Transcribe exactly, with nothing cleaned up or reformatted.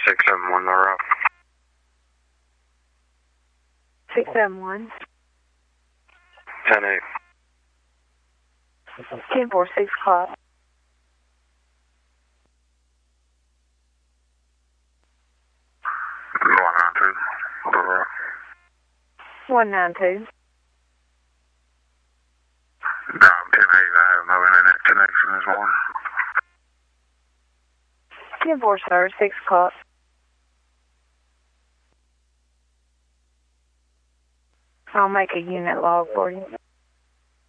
six seven one, no route. six seven one. ten eight. ten four, six o'clock. one nine two, no route. one nine two. No, I'm ten eight, I have no internet connection this morning. ten four, sir, six o'clock. I'll make a unit log for you.